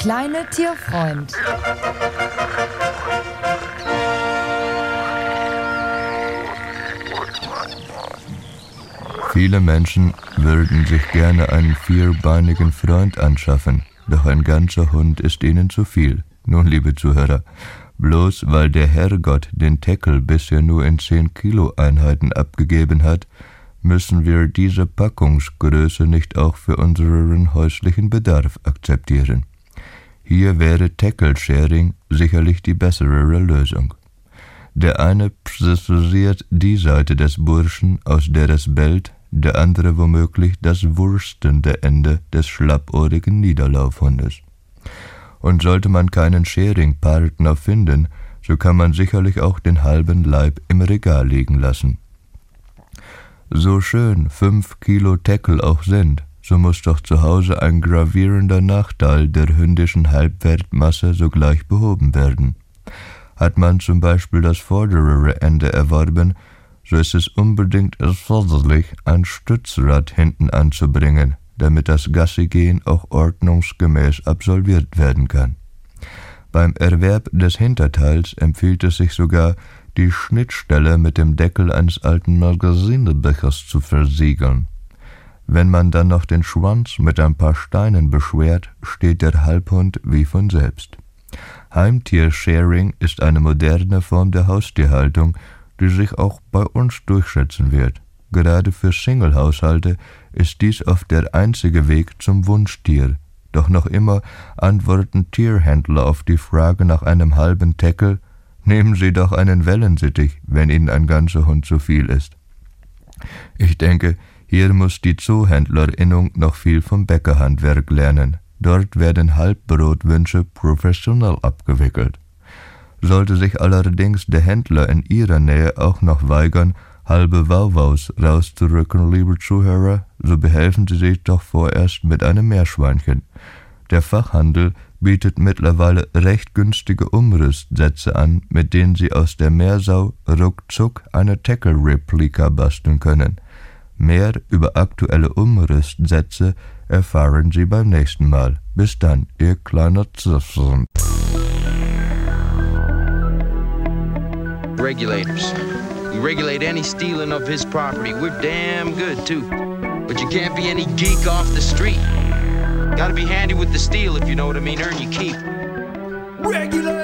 kleine Tierfreund. Viele Menschen würden sich gerne einen vierbeinigen Freund anschaffen, doch ein ganzer Hund ist ihnen zu viel. Nun, liebe Zuhörer, bloß weil der Herrgott den Teckel bisher nur in 10-Kilo-Einheiten abgegeben hat, müssen wir diese Packungsgröße nicht auch für unseren häuslichen Bedarf akzeptieren. Hier wäre Tackle-Sharing sicherlich die bessere Lösung. Der eine präzisiert die Seite des Burschen, aus der es bellt, der andere womöglich das wurstende Ende des schlappohrigen Niederlaufhundes. Und sollte man keinen Sharing-Partner finden, so kann man sicherlich auch den halben Leib im Regal liegen lassen. So schön 5 Kilo Tackle auch sind, so muss doch zu Hause ein gravierender Nachteil der hündischen Halbwertmasse sogleich behoben werden. Hat man zum Beispiel das vordere Ende erworben, so ist es unbedingt erforderlich, ein Stützrad hinten anzubringen, damit das Gassigehen auch ordnungsgemäß absolviert werden kann. Beim Erwerb des Hinterteils empfiehlt es sich sogar, die Schnittstelle mit dem Deckel eines alten Magasinebechers zu versiegeln. Wenn man dann noch den Schwanz mit ein paar Steinen beschwert, steht der Halbhund wie von selbst. Heimtier-Sharing ist eine moderne Form der Haustierhaltung, die sich auch bei uns durchsetzen wird. Gerade für Single-Haushalte ist dies oft der einzige Weg zum Wunschtier. Doch noch immer antworten Tierhändler auf die Frage nach einem halben Tackle: Nehmen Sie doch einen Wellensittich, wenn Ihnen ein ganzer Hund zu viel ist. Ich denke, hier muss die Zoohändlerinnung noch viel vom Bäckerhandwerk lernen. Dort werden Halbbrotwünsche professionell abgewickelt. Sollte sich allerdings der Händler in Ihrer Nähe auch noch weigern, halbe Wauwaus rauszurücken, liebe Zuhörer, so behelfen Sie sich doch vorerst mit einem Meerschweinchen. Der Fachhandel bietet mittlerweile recht günstige Umrüstsätze an, mit denen Sie aus der Meersau ruckzuck eine Tackle-Replika basteln können. Mehr über aktuelle Umrüstsätze erfahren Sie beim nächsten Mal. Bis dann, Ihr kleiner Zipfel. Regulators. We regulate any stealing of his property. We're damn good, too. But you can't be any geek off the street. Gotta be handy with the steel, if you know what I mean. Earn your keep. Regulators!